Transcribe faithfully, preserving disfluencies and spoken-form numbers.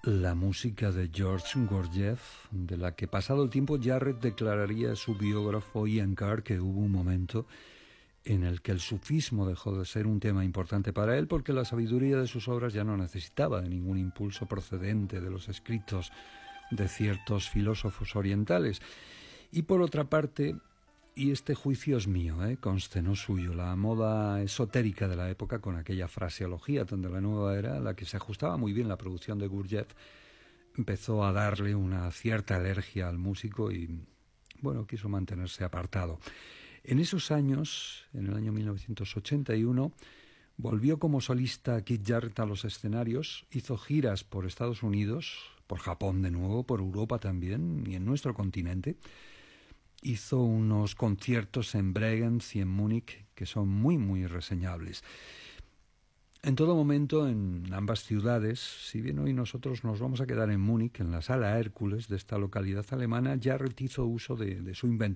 La música de George Gurdjieff, de la que pasado el tiempo Jarrett declararía a su biógrafo Ian Carr que hubo un momento en el que el sufismo dejó de ser un tema importante para él porque la sabiduría de sus obras ya no necesitaba de ningún impulso procedente de los escritos de ciertos filósofos orientales. Y por otra parte, y este juicio es mío, ¿eh? conste, no suyo, la moda esotérica de la época con aquella fraseología tan de la nueva era, a la que se ajustaba muy bien la producción de Gurdjieff, empezó a darle una cierta alergia al músico y, bueno, quiso mantenerse apartado. En esos años, en el año mil novecientos ochenta y uno, volvió como solista Keith Jarrett a los escenarios, hizo giras por Estados Unidos, por Japón de nuevo, por Europa también y en nuestro continente. Hizo unos conciertos en Bregenz y en Múnich que son muy, muy reseñables. En todo momento, en ambas ciudades, si bien hoy nosotros nos vamos a quedar en Múnich, en la Sala Hércules de esta localidad alemana, Jarrett hizo uso de, de su inventario